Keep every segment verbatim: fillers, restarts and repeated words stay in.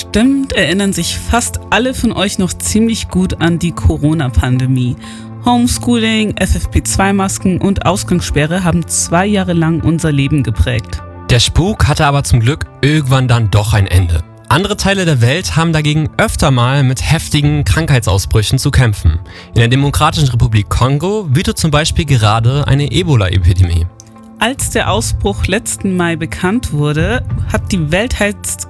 Bestimmt erinnern sich fast alle von euch noch ziemlich gut an die Corona-Pandemie. Homeschooling, F F P zwei Masken und Ausgangssperre haben zwei Jahre lang unser Leben geprägt. Der Spuk hatte aber zum Glück irgendwann dann doch ein Ende. Andere Teile der Welt haben dagegen öfter mal mit heftigen Krankheitsausbrüchen zu kämpfen. In der Demokratischen Republik Kongo wütet zum Beispiel gerade eine Ebola-Epidemie. Als der Ausbruch letzten Mai bekannt wurde, hat die Weltheits-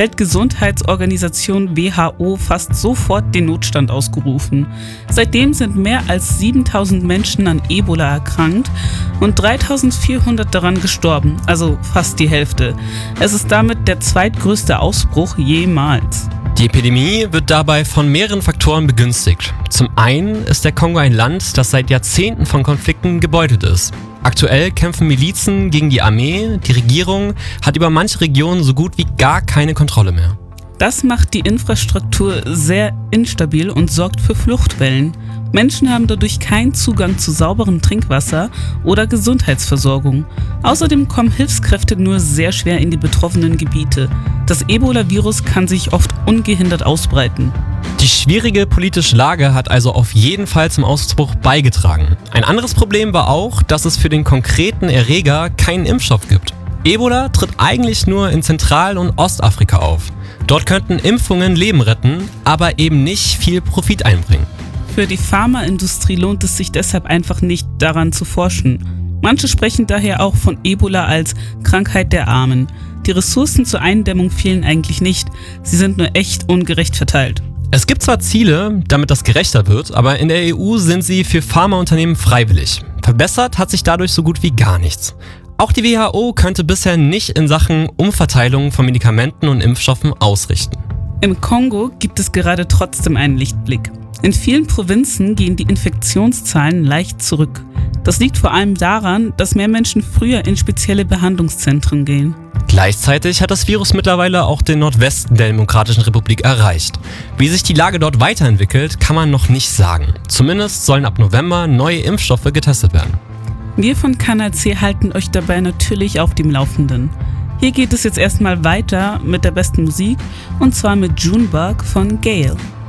Weltgesundheitsorganisation W H O fast sofort den Notstand ausgerufen. Seitdem sind mehr als siebentausend Menschen an Ebola erkrankt und dreitausendvierhundert daran gestorben, also fast die Hälfte. Es ist damit der zweitgrößte Ausbruch jemals. Die Epidemie wird dabei von mehreren Faktoren begünstigt. Zum einen ist der Kongo ein Land, das seit Jahrzehnten von Konflikten gebeutelt ist. Aktuell kämpfen Milizen gegen die Armee, die Regierung hat über manche Regionen so gut wie gar keine Kontrolle mehr. Das macht die Infrastruktur sehr instabil und sorgt für Fluchtwellen. Menschen haben dadurch keinen Zugang zu sauberem Trinkwasser oder Gesundheitsversorgung. Außerdem kommen Hilfskräfte nur sehr schwer in die betroffenen Gebiete. Das Ebola-Virus kann sich oft ungehindert ausbreiten. Die schwierige politische Lage hat also auf jeden Fall zum Ausbruch beigetragen. Ein anderes Problem war auch, dass es für den konkreten Erreger keinen Impfstoff gibt. Ebola tritt eigentlich nur in Zentral- und Ostafrika auf. Dort könnten Impfungen Leben retten, aber eben nicht viel Profit einbringen. Für die Pharmaindustrie lohnt es sich deshalb einfach nicht, daran zu forschen. Manche sprechen daher auch von Ebola als Krankheit der Armen. Die Ressourcen zur Eindämmung fehlen eigentlich nicht, sie sind nur echt ungerecht verteilt. Es gibt zwar Ziele, damit das gerechter wird, aber in der E U sind sie für Pharmaunternehmen freiwillig. Verbessert hat sich dadurch so gut wie gar nichts. Auch die W H O könnte bisher nicht in Sachen Umverteilung von Medikamenten und Impfstoffen ausrichten. Im Kongo gibt es gerade trotzdem einen Lichtblick. In vielen Provinzen gehen die Infektionszahlen leicht zurück. Das liegt vor allem daran, dass mehr Menschen früher in spezielle Behandlungszentren gehen. Gleichzeitig hat das Virus mittlerweile auch den Nordwesten der Demokratischen Republik erreicht. Wie sich die Lage dort weiterentwickelt, kann man noch nicht sagen. Zumindest sollen ab November neue Impfstoffe getestet werden. Wir von Kanal C halten euch dabei natürlich auf dem Laufenden. Hier geht es jetzt erstmal weiter mit der besten Musik, und zwar mit Junebug von Gale.